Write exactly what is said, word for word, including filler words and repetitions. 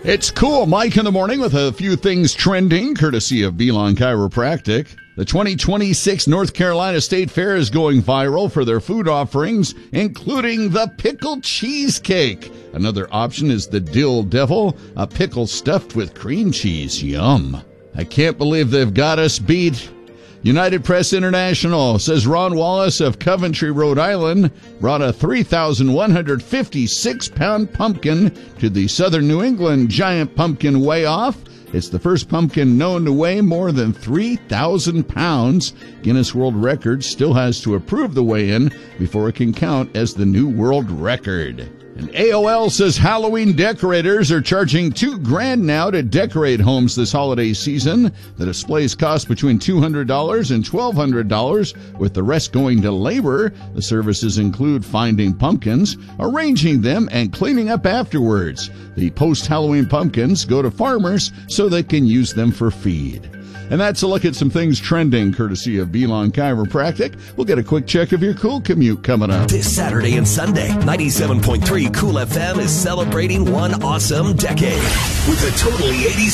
It's cool, Mike, in the morning with a few things trending, courtesy of Belon Chiropractic. The twenty twenty-six North Carolina State Fair is going viral for their food offerings, including the pickle cheesecake. Another option is the Dill Devil, a pickle stuffed with cream cheese. Yum. I can't believe they've got us beat. United Press International says Ron Wallace of Coventry, Rhode Island, brought a three thousand one hundred fifty-six pound pumpkin to the Southern New England Giant Pumpkin Weigh-Off. It's the first pumpkin known to weigh more than three thousand pounds. Guinness World Records still has to approve the weigh-in before it can count as the new world record. And A O L says Halloween decorators are charging two grand now to decorate homes this holiday season. The displays cost between two hundred dollars and twelve hundred dollars, with the rest going to labor. The services include finding pumpkins, arranging them, and cleaning up afterwards. The post-Halloween pumpkins go to farmers so they can use them for feed. And that's a look at some things trending, courtesy of Belon Chiropractic. We'll get a quick check of your Cool commute coming up. This Saturday and Sunday, ninety-seven point three Cool F M is celebrating one awesome decade with the Totally eighties